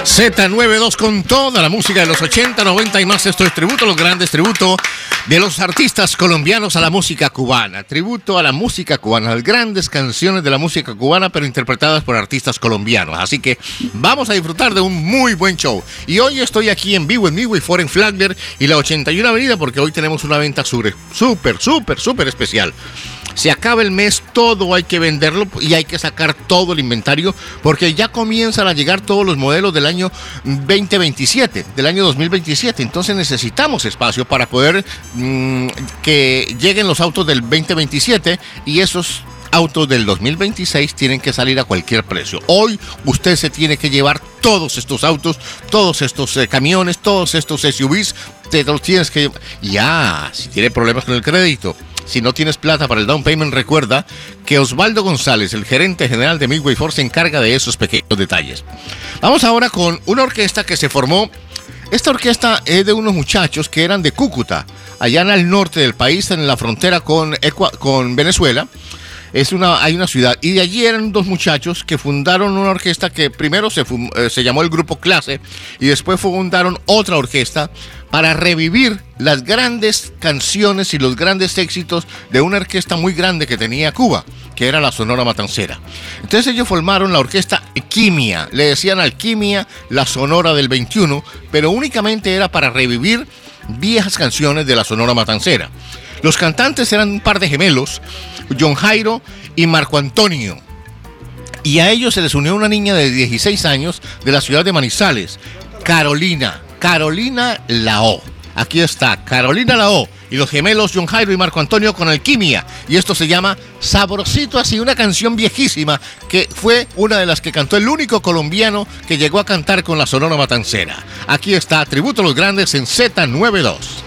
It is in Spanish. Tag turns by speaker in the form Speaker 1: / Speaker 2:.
Speaker 1: Z92 con toda la música de los 80, 90 y más. Esto es tributo a los grandes, tributo de los artistas colombianos a la música cubana. Tributo a la música cubana, las grandes canciones de la música cubana, pero interpretadas por artistas colombianos. Así que vamos a disfrutar de un muy buen show. Y hoy estoy aquí en vivo en Midway Foreign Flagler y la 81 Avenida porque hoy tenemos una venta súper especial. Se acaba el mes, todo hay que venderlo y hay que sacar todo el inventario porque ya comienzan a llegar todos los modelos del año 2027, del año 2027. Entonces necesitamos espacio para poder que lleguen los autos del 2027 y esos autos del 2026 tienen que salir a cualquier precio. Hoy usted se tiene que llevar todos estos autos, todos estos camiones, todos estos SUVs, te los tienes que llevar. Ya, si tiene problemas con el crédito, si no tienes plata para el down payment, recuerda que Osvaldo González, el gerente general de Midway Ford, se encarga de esos pequeños detalles. Vamos ahora con una orquesta que se formó. Esta orquesta es de unos muchachos que eran de Cúcuta, allá en el norte del país, en la frontera con Venezuela. Hay una ciudad, y de allí eran dos muchachos que fundaron una orquesta que primero se llamó el Grupo Clase y después fundaron otra orquesta para revivir las grandes canciones y los grandes éxitos de una orquesta muy grande que tenía Cuba, que era la Sonora Matancera. Entonces ellos formaron la orquesta Alquimia, le decían Alquimia, la Sonora del 21, pero únicamente era para revivir viejas canciones de la Sonora Matancera. Los cantantes eran un par de gemelos, John Jairo y Marco Antonio. Y a ellos se les unió una niña de 16 años de la ciudad de Manizales, Carolina Lao. Aquí está, Carolina Lao y los gemelos John Jairo y Marco Antonio con Alquimia. Y esto se llama Sabrosito Así, una canción viejísima que fue una de las que cantó el único colombiano que llegó a cantar con la Sonora Matancera. Aquí está, tributo a los grandes en Z92.